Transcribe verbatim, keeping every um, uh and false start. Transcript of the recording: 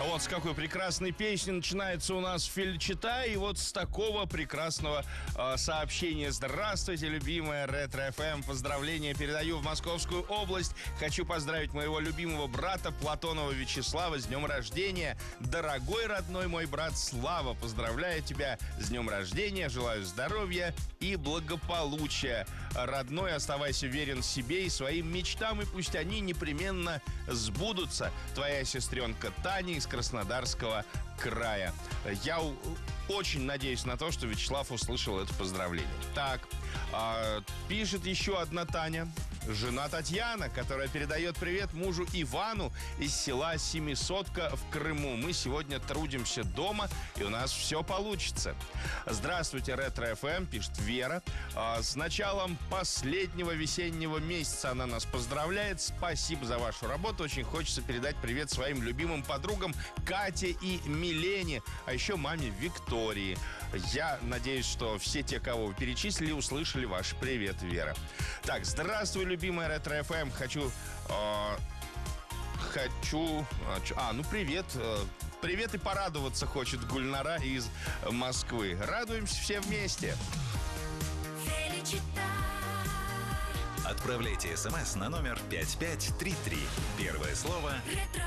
Вот с какой прекрасной песни начинается у нас Фельчита. И вот с такого прекрасного э, сообщения. Здравствуйте, любимая Ретро-эф эм. Поздравления передаю в Московскую область. Хочу поздравить моего любимого брата Платонова Вячеслава с днем рождения. Дорогой родной мой брат Слава, поздравляю тебя с днем рождения. Желаю здоровья и благополучия. Родной, оставайся верен себе и своим мечтам, и пусть они непременно сбудутся. Твоя сестренка Таня из Краснодарского края. Я очень надеюсь на то, что Вячеслав услышал это поздравление. Так, а, пишет еще одна Таня. Жена Татьяна, которая передает привет мужу Ивану из села Семисотка в Крыму. Мы сегодня трудимся дома, и у нас все получится. Здравствуйте, Ретро-эф эм, пишет Вера. С началом последнего весеннего месяца она нас поздравляет. Спасибо за вашу работу. Очень хочется передать привет своим любимым подругам Кате и Милене, а еще маме Виктории. Я надеюсь, что все те, кого вы перечислили, услышали ваш привет, Вера. Так, здравствуй, любимая Ретро-эф эм. Хочу... Э, хочу... А, ну привет. Привет и порадоваться хочет Гульнара из Москвы. Радуемся все вместе. Отправляйте смс на номер пять пять три три. Первое слово...